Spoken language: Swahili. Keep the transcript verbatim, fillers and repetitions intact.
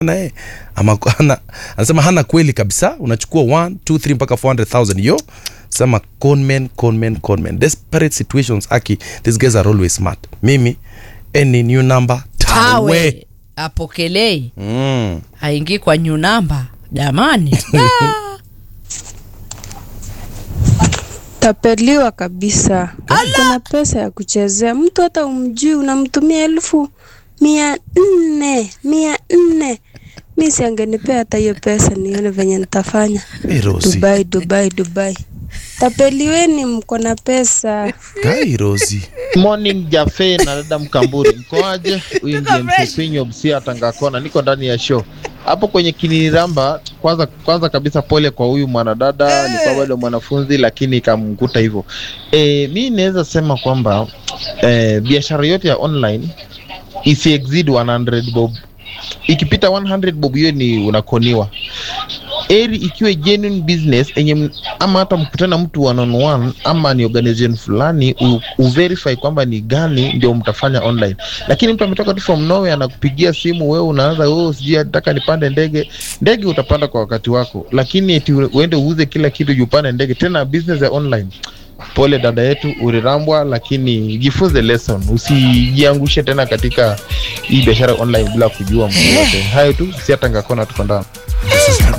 naye ama hana, anasema hana kweli kabisa. Unachukua one two three mpaka four hundred thousand yo. Sema conmen conmen conmen desperate situations. Aki, these guys are always smart. Mimi any new number tawe apokelei mm. haingii kwa new number jamani. Tapeliwa kabisa. Kuna pesa ya kuchezea. Mtu hata umjui unamtumia elfu mia nne mia nne. Mimi siangenipea hata hiyo pesa nione venye nitafanya. Hey, Dubai Dubai Dubai. Tapeliweni mko na pesa. Kai Rosie. Morning Jafe na dada Mkamburi. Mkoaje? Huyu ndiye Msipinyo Msia Tangakona. Niko ndani ya show. Hapo kwenye Kiniramba, kwanza kwanza kabisa pole kwa huyu mwanadada, alikuwa bado mwanafunzi lakini ikamkuta hivyo. Eh, mimi naweza sema kwamba eh, biashara yote ya online isi exceed one hundred bob. Ikipita one hundred bob hiyo ni unakoniwa. Eri ikiwe genuine business enye ama hata mkutana mtu one on one ama ni organization fulani u, u verify kwamba ni gani ndio mtafanya online. Lakini mtu ametoka tu from nowhere anakupigia simu, wewe unaanza wewe sijui nataka nipande ndege. Ndege utapanda kwa wakati wako, lakini eti uende uuze kila kitu jupande ndege tena business ya online. Pole dada yetu ulirambwa, lakini jifunze lesson, usijiangushe tena katika hii biashara online bila kujua mtu yote. Hayo tu, si Tangakona tuko ndani.